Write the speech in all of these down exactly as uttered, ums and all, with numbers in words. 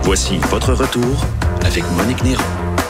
Voici votre retour avec Monique Néron.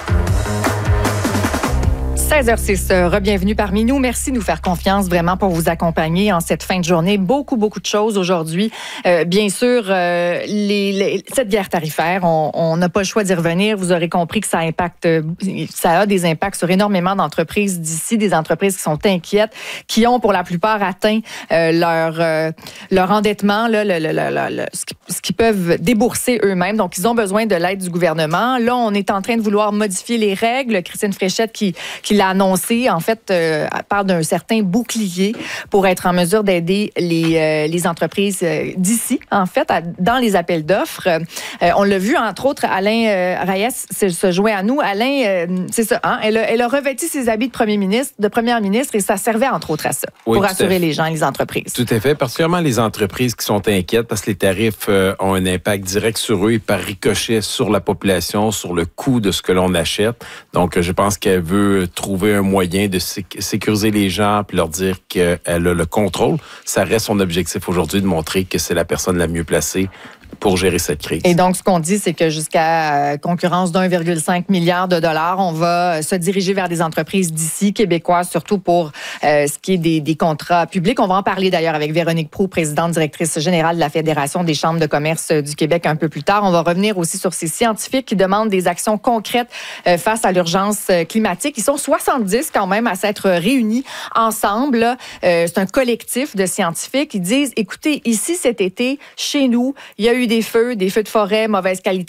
seize heures six, re-bienvenue parmi nous. Merci de nous faire confiance vraiment pour vous accompagner en cette fin de journée. Beaucoup, beaucoup de choses aujourd'hui. Euh, bien sûr, euh, les, les, cette guerre tarifaire, on n'a pas le choix d'y revenir. Vous aurez compris que ça impacte, ça a des impacts sur énormément d'entreprises d'ici, des entreprises qui sont inquiètes, qui ont pour la plupart atteint euh, leur, euh, leur endettement, là, le, le, le, le, ce, qu'ils, ce qu'ils peuvent débourser eux-mêmes. Donc, ils ont besoin de l'aide du gouvernement. Là, on est en train de vouloir modifier les règles. Christine Fréchette qui, qui l'a annoncé, en fait, euh, parle d'un certain bouclier pour être en mesure d'aider les, euh, les entreprises euh, d'ici, en fait, à, dans les appels d'offres. Euh, on l'a vu, entre autres, Alain euh, Reyes se, se joint à nous. Alain, euh, c'est ça, hein? Elle a, elle a revêtu ses habits de premier ministre, de première ministre, et ça servait, entre autres, à ça, oui, pour assurer les gens et les entreprises. Tout à fait, particulièrement les entreprises qui sont inquiètes parce que les tarifs euh, ont un impact direct sur eux et par ricochet sur la population, sur le coût de ce que l'on achète. Donc, je pense qu'elle veut trouver un moyen de sécuriser les gens puis leur dire qu'elle a le contrôle. Ça reste son objectif aujourd'hui de montrer que c'est la personne la mieux placée pour gérer cette crise. Et donc, ce qu'on dit, c'est que jusqu'à concurrence d'un virgule cinq milliard de dollars, on va se diriger vers des entreprises d'ici, québécoises, surtout pour euh, ce qui est des, des contrats publics. On va en parler d'ailleurs avec Véronique Proulx, présidente directrice générale de la Fédération des chambres de commerce du Québec un peu plus tard. On va revenir aussi sur ces scientifiques qui demandent des actions concrètes euh, face à l'urgence climatique. Ils sont soixante-dix quand même à s'être réunis ensemble. Euh, c'est un collectif de scientifiques qui disent, écoutez, ici cet été, chez nous, il y a eu des feux, des feux de forêt, mauvaise qualité